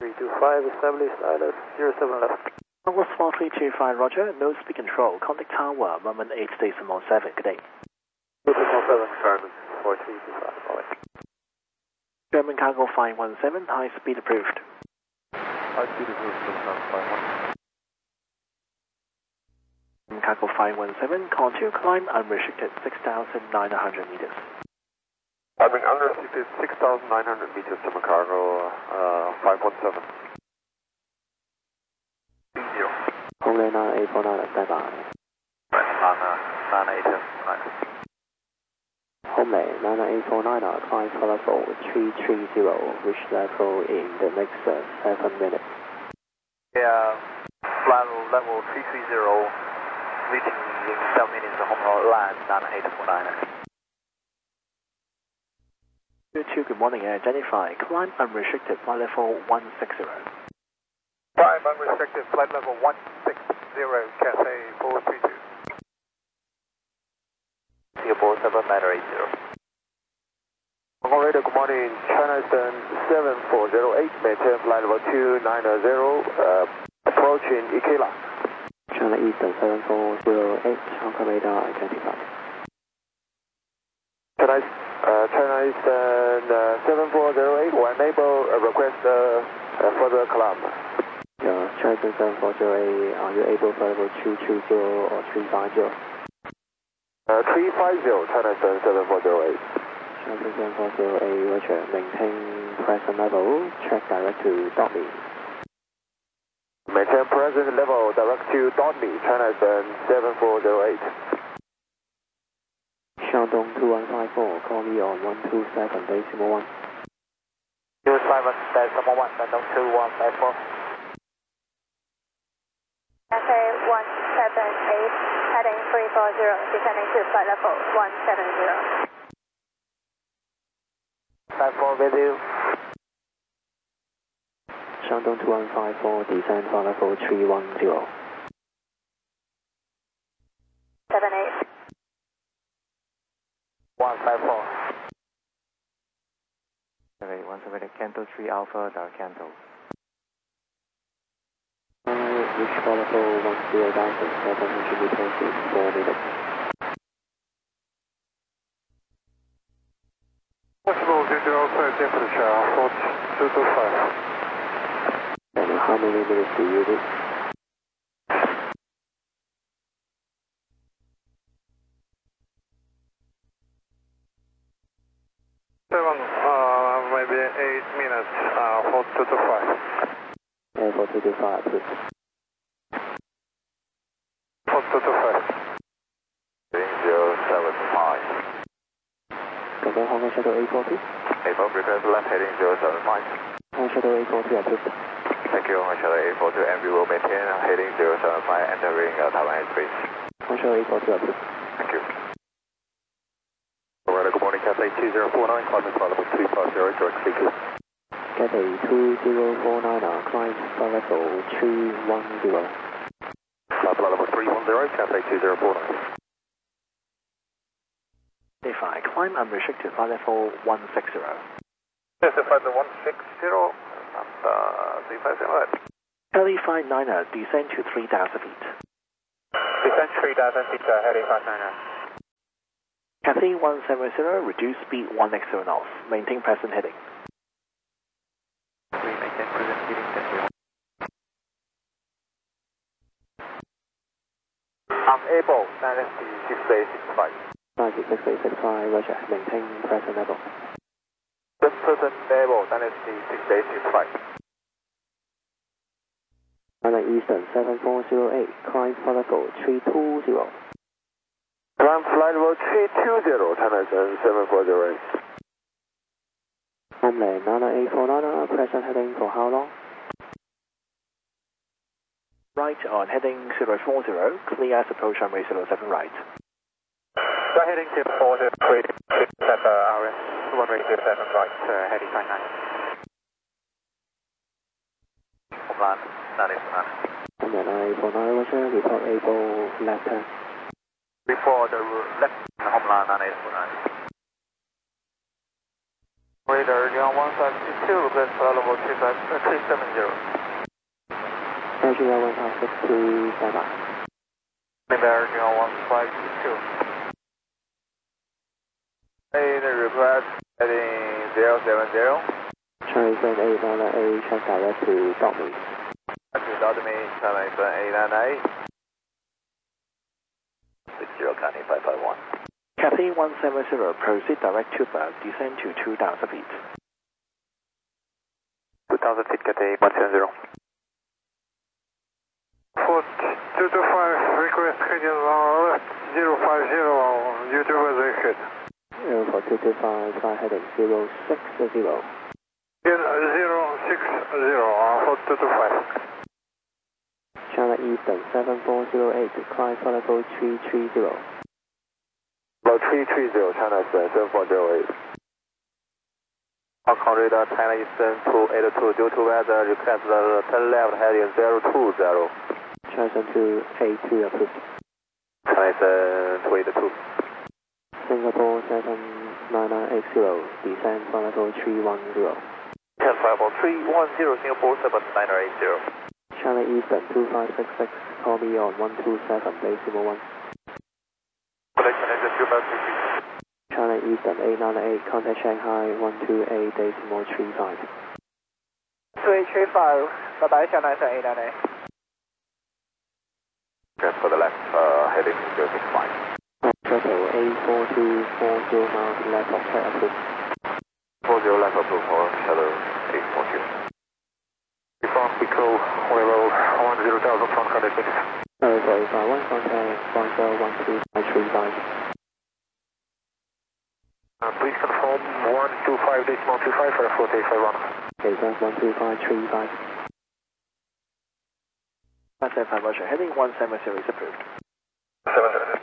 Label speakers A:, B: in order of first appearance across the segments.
A: 4325, established ILS 07 left.
B: Northwest 4325, roger, no speed control, contact tower, moment 8.7, good day.
A: 8.7, Garmin 4325, alright.
B: German cargo 517, high speed approved.
A: High speed approved, 751.
B: Cargo 517, contour climb unrestricted 6,900 meters.
A: Climbing unrestricted 6,900 meters, German cargo 517. 30.
B: Hongdae 9849, stand by.
A: Nana 9849.
B: Hongdae 9849, climb for level 330, reach level in the next 7 minutes.
A: Yeah, flight level 330, reaching in 7 minutes, Hong land Nana 849.
B: Good morning, identify, climb unrestricted, flight level 160.
A: Climb unrestricted, flight level 160, Cathay 432. Singapore 7980. Hong Radio, good morning, China Eastern 7408, maintain flight level 290, approaching Ikela.
B: China Eastern 7408, Hong Kong radar identified.
A: China Eastern 7408, we're unable request further climb.
B: China Eastern 7408, are you able for level 220 or 350?
A: 350, China Eastern 7408.
B: China Eastern 7408, roger, maintain present level, check direct to Dotney.
A: Maintain present level, direct to Dotney, China Eastern 7408.
B: Shandong 2154, call me on 127.1.
A: 27.1, Shandong 2154.
C: Cathay 178, heading 340, descending to flight level 170.
A: 54 with you.
B: Shandong 2154, descend flight level 310.
C: 78.
A: 154.
B: 178, Canto 3 Alpha, Canto. Reach flight level 10,700 meters in 4 minutes.
A: Possible 005 temperature, 4225.
B: And how many minutes do you need?
A: 7, maybe 8 minutes, 4225.
B: 4225, please.
A: 4225. 075.
B: Confirm Hong Kong Shuttle A42.
A: A4, request left heading 075.
B: Hong Kong Shuttle A42 approved.
A: Thank you, Hong Kong Shuttle A42, and we will maintain heading 075, entering Taiwan airspace.
B: Hong Kong Shuttle A42 approved.
A: Thank you. Alright, good morning, Cathay 2049, climbing flight level 250, direct CQ.
B: Cathay 2049, climb flight level 310.
A: Flight level 310, Cathay 2049.
B: Identify, climb unrestricted, flight level 160.
A: Yes, flight level 160, and 350, right.
B: Kelly 59er, descend to 3,000 feet.
A: Descend 3,000 feet, heading 59er.
B: Cathay 170, reduce speed 1x0 knots, maintain present heading.
A: We maintain present heading, thank you. Unable, 96.65.
B: 96.65, roger, maintain present level.
A: Just present level, 96.65.
B: China Eastern 7408, climb flight level 320.
A: Climb flight level 320, China Eastern 7408.
B: Homeland 9849, present heading for how long? Right on heading 040, clear as approach runway 07 right.
A: So heading 040, set RS, runway 07 right, heading 59. Homeland 9849.
B: Homeland 9849, roger, report able left turn.
A: Before the left, Homeland 9849. Radar 152, request flight level 370.
B: Air 1562, stand by.
A: Radar 1522. Hey, the request heading 070.
B: Charlie 7898, check direct to Dortmund.
A: To Dortmund, Charlie 7898. 60 County 551.
D: Cathay 170, proceed direct to Berg, descend to 2,000 feet.
A: 2,000 feet, Cathay 170.
E: Fort 225, request heading left 050, due to weather ahead.
B: Airport 225, fly heading 060.
E: In 060, Fort 225.
B: China Eastern 7408, climb flight level 330.
A: Level 330, China Eastern 7408. Hong Kong radar China Eastern 282, due to weather, request the turn left heading 020.
B: China Eastern 282 approved.
A: China Eastern 282.
B: Singapore 79980, descend flight level 310.
A: 10 level 310, Singapore 7980.
B: China Eastern 2566, call me on 127, decimal 1.
A: Connection is 2566.
B: China Eastern 898, contact Shanghai 128, decimal 35.
C: 2835, bye-bye, China Eastern 898.
A: Just for the left, heading 065.
B: Shuttle A4240 miles left of track approved.
A: 40 left approved for shuttle 840. Reform Pico, level 10,000 from 106.
B: 451, contact 10125335.
A: Please confirm 125.25 for 4851.
B: Okay, that's 12535.
D: Cathay 5 Roger, heading 170 is approved.
A: 700.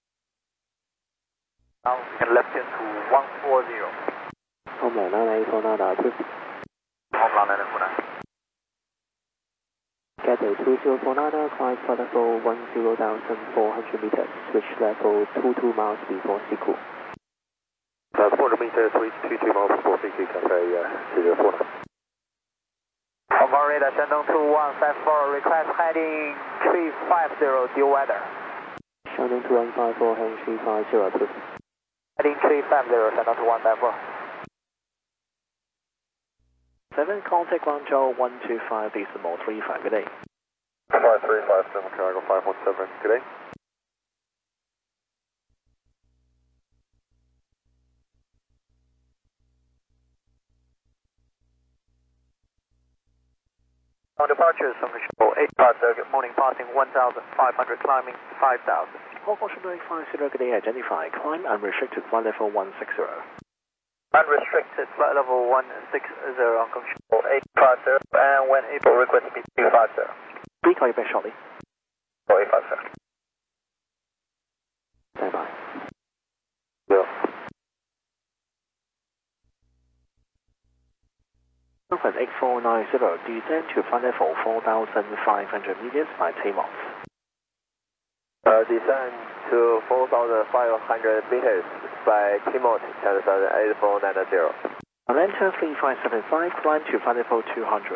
A: Now we can left into 140.
B: Homeland 984 Nada approved.
A: Homeland 949.
B: Cathay 204 Nada, climb flight level 10,400 meters, switch level 22 miles before Siku.
A: 400 meters, switch 22 miles before Siku, Cathay 049. Hong Kong radar Shandong 2154, request heading 350, due weather.
B: Shandong 2154, heading 350 approved.
A: Heading 350, Shandong 2154.
D: 7, contact Guangzhou 125, decimal 35, good day.
A: 5357, Chicago 517, good day. On departures from control 8 Parker, good morning, passing 1,500, climbing 5,000.
D: Hong Kong Shandong 850, good day, identify, climb unrestricted, flight level 160.
A: Unrestricted, flight level 160, Hong Kong control 8 Parker, and when able, request to be 250.
D: We call you back shortly.
A: 850.
B: Stand by.
A: Yeah.
D: Open 8490, descend to flight level 4,500 meters by takeoff.
A: Descend to 4,500 meters by Timot, China 8490.
D: Atlanta 3575, climb to flight level 200.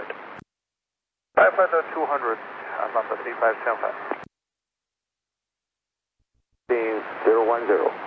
A: 200, Atlanta 3575. 010.